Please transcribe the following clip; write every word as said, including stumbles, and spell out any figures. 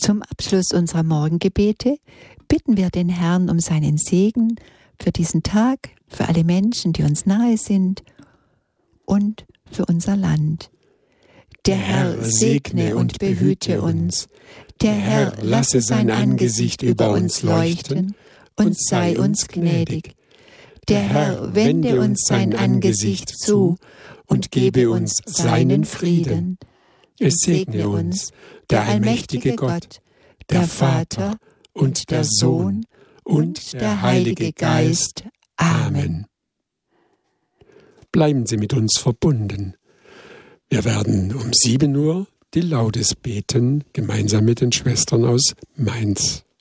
Zum Abschluss unserer Morgengebete bitten wir den Herrn um seinen Segen für diesen Tag, für alle Menschen, die uns nahe sind und für unser Land. Der Herr segne und behüte uns. Der Herr lasse sein Angesicht über uns leuchten und sei uns gnädig. Der Herr wende uns sein Angesicht zu und gebe uns seinen Frieden. Es segne uns der allmächtige Gott, der Vater und der Sohn und der Heilige Geist. Amen. Bleiben Sie mit uns verbunden. Wir werden um sieben Uhr die Laudes beten, gemeinsam mit den Schwestern aus Mainz.